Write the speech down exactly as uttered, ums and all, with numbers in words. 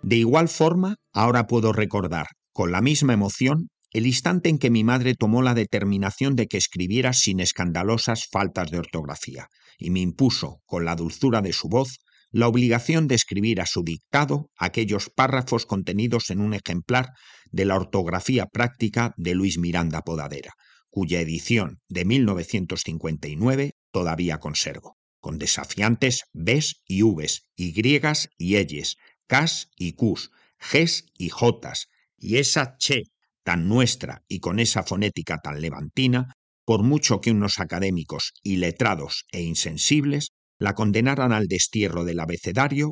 De igual forma, ahora puedo recordar, con la misma emoción, el instante en que mi madre tomó la determinación de que escribiera sin escandalosas faltas de ortografía, y me impuso, con la dulzura de su voz, la obligación de escribir a su dictado aquellos párrafos contenidos en un ejemplar de la ortografía práctica de Luis Miranda Podadera, cuya edición de mil novecientos cincuenta y nueve todavía conservo, con desafiantes Bs y Vs, Ys y Ys, Ks y Qs, Gs y Js, y esa che tan nuestra y con esa fonética tan levantina, por mucho que unos académicos iletrados e insensibles la condenaran al destierro del abecedario